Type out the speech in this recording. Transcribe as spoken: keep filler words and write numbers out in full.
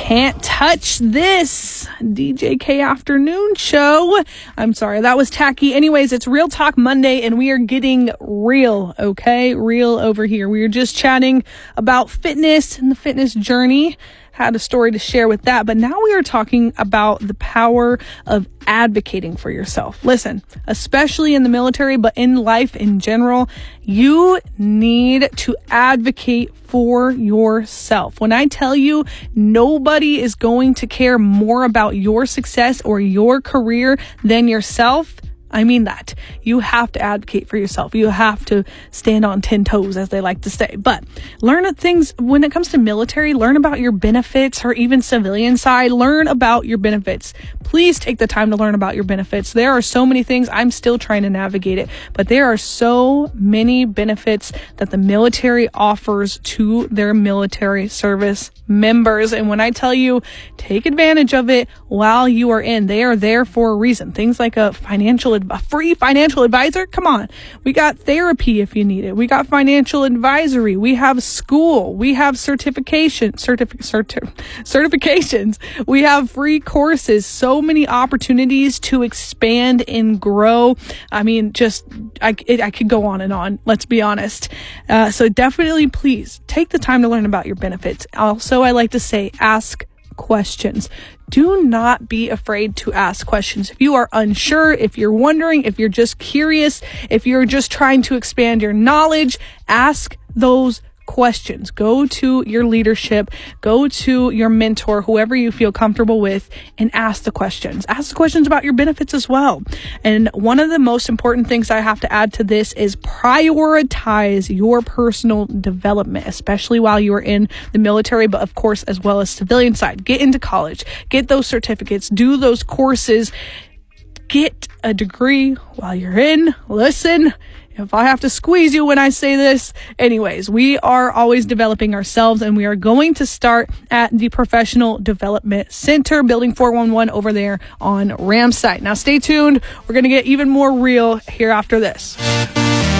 Can't touch this D J K afternoon show. I'm sorry, that was tacky. Anyways, it's Real Talk Monday and we are getting real, okay? Real over here. We are just chatting about fitness and the fitness journey. Had a story to share with that, but now we are talking about the power of advocating for yourself. Listen, especially in the military, but in life in general, you need to advocate for yourself. When I tell you nobody is going to care more about your success or your career than yourself, I mean that. You have to advocate for yourself. You have to stand on ten toes, as they like to say. But learn things when it comes to military. Learn about your benefits, or even civilian side. Learn about your benefits. Please take the time to learn about your benefits. There are so many things. I'm still trying to navigate it, but there are so many benefits that the military offers to their military service members. And when I tell you, take advantage of it while you are in, they are there for a reason. Things like a financial a free financial advisor. Come on. We got therapy if you need it. We got financial advisory. We have school. We have certification, certific, certi- certifications. We have free courses. So many opportunities to expand and grow. I mean, just, I, it, I could go on and on. Let's be honest. Uh, so definitely, please take the time to learn about your benefits. Also, I like to say, ask questions. Do not be afraid to ask questions. If you are unsure, if you're wondering, if you're just curious, if you're just trying to expand your knowledge, ask those questions. Go to your leadership, go to your mentor, whoever you feel comfortable with, and ask the questions. Ask the questions about your benefits as well. And one of the most important things I have to add to this is prioritize your personal development, especially while you are in the military, but of course, as well as civilian side. Get into college, get those certificates, do those courses, get a degree while you're in. Listen, if I have to squeeze you when I say this, anyways, we are always developing ourselves, and we are going to start at the Professional Development Center, Building four one one over there on Ramsite. Now stay tuned. We're going to get even more real here after this.